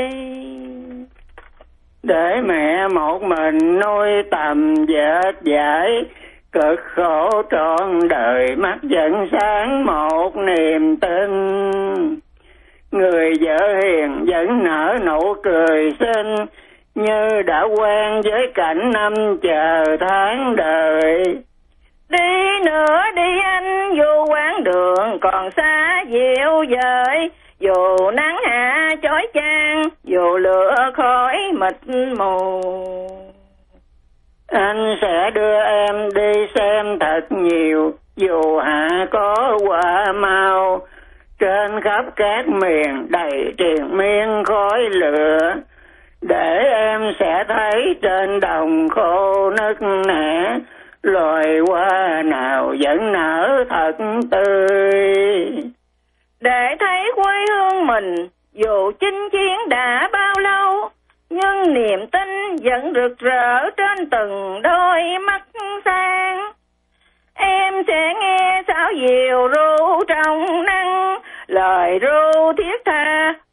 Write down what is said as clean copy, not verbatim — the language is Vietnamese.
Để mẹ một mình nuôi tầm vết dãi, cực khổ trọn đời mắt vẫn sáng một niềm tin. Người vợ hiền vẫn nở nụ cười xinh, như đã quen với cảnh năm chờ tháng đời. Đi nữa đi anh, dù quãng đường còn xa dịu dời, dù nắng hạ chói chang, dù lửa khói mịt mù. Anh sẽ đưa em đi xem thật nhiều, dù hạ có quả mau. Trên khắp các miền đầy triền miên khói lửa, để em sẽ thấy trên đồng khô nức nẻ, loài hoa nào vẫn nở thật tươi. Để thấy quê hương mình, dù chinh chiến đã bao lâu, nhưng niềm tin vẫn rực rỡ trên từng đôi mắt sáng. Em sẽ nghe sáo diều ru trong nắng, lời ru thiết tha